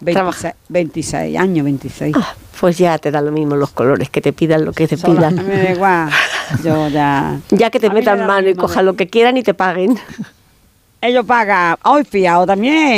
26 años, 26. Pues ya te da lo mismo los colores, que te pidan lo que te pidan. Me da igual, yo ya... Ya que te metan mano y cojan lo que quieran y te paguen. Ellos pagan, fiado también.